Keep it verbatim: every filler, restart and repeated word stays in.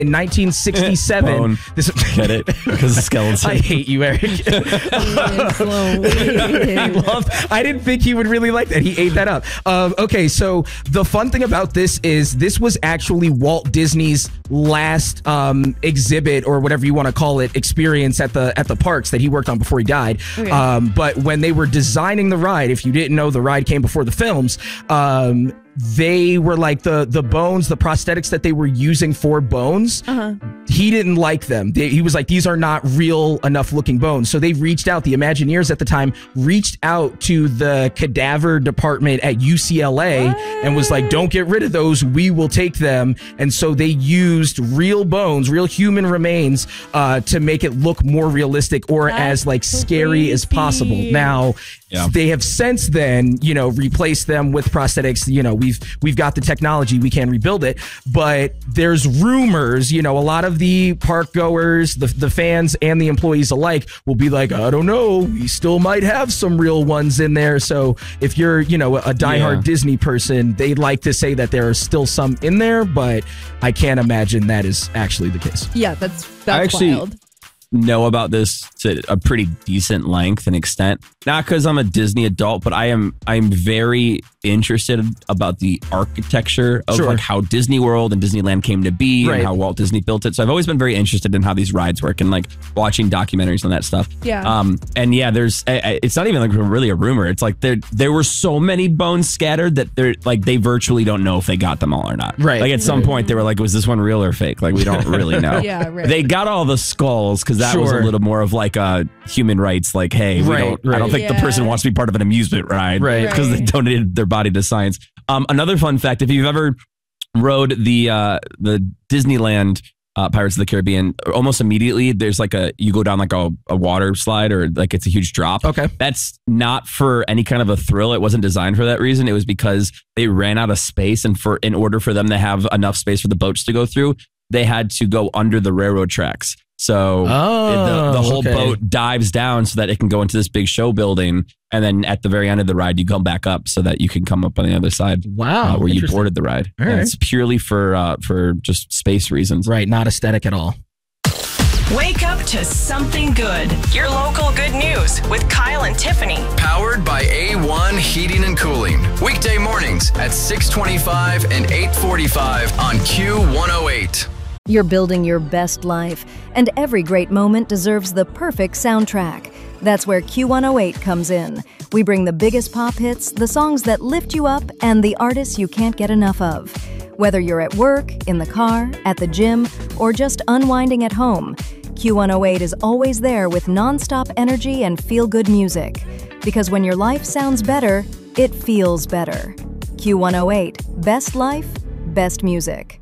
in nineteen sixty-seven. Bone. This Get it? Because of skeleton. I hate you, Eric. I, love, I didn't think he would really like that. He ate that up. Um, okay, so the fun thing about this is this was actually Walt Disney's last um, exhibit, or whatever you want to call it, experience at the at the parks that he worked on before he died. Okay. Um, but when they were designing the ride, if you didn't know, the ride came before the films. Um, they were like the the bones, the prosthetics that they were using for Bones. Uh-huh. He didn't like them. They, he was like, these are not real enough looking bones. So they reached out. The Imagineers at the time reached out to the cadaver department at U C L A what? and was like, don't get rid of those. We will take them. And so they used real bones, real human remains, uh, to make it look more realistic or That's as like scary crazy. as possible. Now, yeah. they have since then, you know, replaced them with prosthetics. You know, we've we've got the technology, we can rebuild it. But there's rumors, you know, a lot of the park goers, the, the fans and the employees alike will be like, I don't know, we still might have some real ones in there. So if you're, you know, a diehard yeah. Disney person, they'd like to say that there are still some in there, but I can't imagine that is actually the case. Yeah, that's that's I actually wild. know about this to a pretty decent length and extent. Not because I'm a Disney adult, but I am I'm very interested about the architecture of sure. like how Disney World and Disneyland came to be right. and how Walt Disney built it. So I've always been very interested in how these rides work and like watching documentaries on that stuff. Yeah. Um. And yeah, there's it's not even like really a rumor. It's like there there were so many bones scattered that they're like they virtually don't know if they got them all or not. Right. Like at some point they were like, was this one real or fake? Like we don't really know. yeah. Right. They got all the skulls because that sure. was a little more of like a human rights. Like, hey, we right, don't. right. I don't think yeah. the person wants to be part of an amusement ride, right? Because right. they donated their body to science. Um, another fun fact: if you've ever rode the uh, the Disneyland uh, Pirates of the Caribbean, almost immediately there's like a you go down like a, a water slide or like it's a huge drop. Okay, that's not for any kind of a thrill. It wasn't designed for that reason. It was because they ran out of space, and for in order for them to have enough space for the boats to go through, they had to go under the railroad tracks. So oh, the, the whole okay. boat dives down so that it can go into this big show building. And then at the very end of the ride, you come back up so that you can come up on the other side. Wow. Uh, where you boarded the ride. All right. It's purely for uh, for just space reasons. Right. Not aesthetic at all. Wake up to something good. Your local good news with Kyle and Tiffany. Powered by A one Heating and Cooling. Weekday mornings at six twenty-five and eight forty-five on Q one oh eight. You're building your best life, and every great moment deserves the perfect soundtrack. That's where Q one oh eight comes in. We bring the biggest pop hits, the songs that lift you up, and the artists you can't get enough of. Whether you're at work, in the car, at the gym, or just unwinding at home, Q one oh eight is always there with nonstop energy and feel-good music. Because when your life sounds better, it feels better. Q one oh eight, best life, best music.